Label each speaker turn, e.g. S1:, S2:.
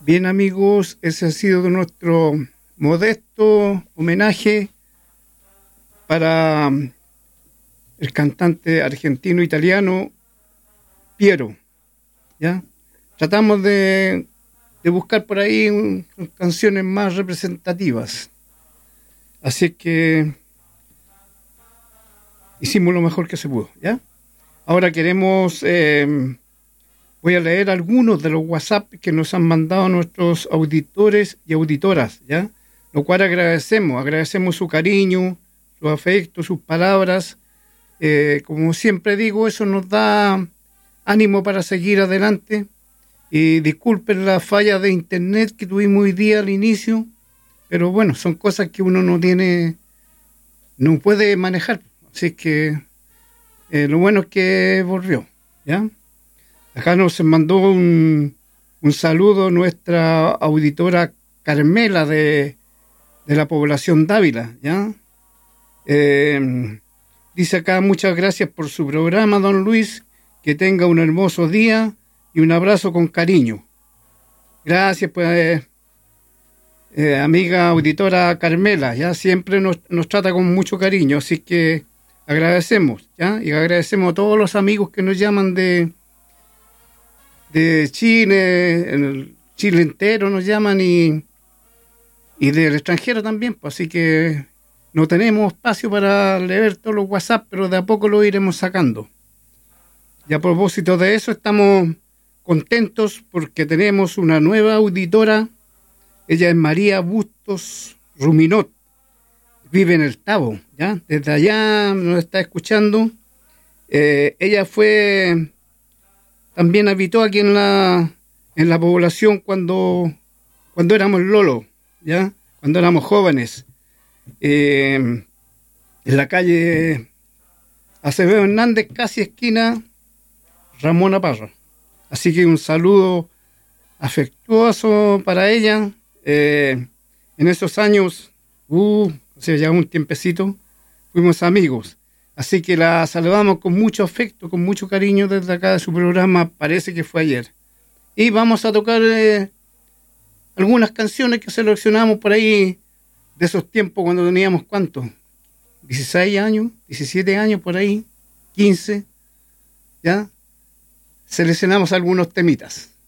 S1: Bien, amigos, ese ha sido nuestro modesto homenaje para el cantante argentino-italiano Piero, ¿ya? Tratamos de buscar por ahí canciones más representativas. Así que hicimos lo mejor que se pudo, ¿ya? Ahora queremos... voy a leer algunos de los WhatsApp que nos han mandado nuestros auditores y auditoras, ¿ya? Lo cual agradecemos su cariño, su afecto, sus palabras. Como siempre digo, eso nos da ánimo para seguir adelante. Y disculpen la falla de internet que tuvimos hoy día al inicio, pero bueno, son cosas que uno no puede manejar. Así que lo bueno es que volvió, ¿ya? Acá nos mandó un saludo nuestra auditora Carmela de la población Dávila, ¿ya? Dice acá, muchas gracias por su programa, don Luis, que tenga un hermoso día y un abrazo con cariño. Gracias, pues, amiga auditora Carmela, ¿ya? Siempre nos trata con mucho cariño, así que agradecemos, ¿ya? Y agradecemos a todos los amigos que nos llaman de Chile, el Chile entero nos llaman y del extranjero también, pues, así que no tenemos espacio para leer todos los WhatsApp, pero de a poco lo iremos sacando. Y a propósito de eso, estamos contentos porque tenemos una nueva auditora. Ella es María Bustos Ruminot, vive en el Tabo, ¿ya? Desde allá nos está escuchando. Ella también habitó aquí en la población cuando éramos Lolo, ¿ya? Cuando éramos jóvenes. En la calle Acevedo Hernández, casi esquina Ramón Parra. Así que un saludo afectuoso para ella. En esos años, ya un tiempecito, fuimos amigos. Así que la saludamos con mucho afecto, con mucho cariño desde acá de su programa, parece que fue ayer. Y vamos a tocar algunas canciones que seleccionamos por ahí de esos tiempos cuando teníamos, ¿cuánto? 16 años, 17 años por ahí, 15, ¿ya? Seleccionamos algunos temitas.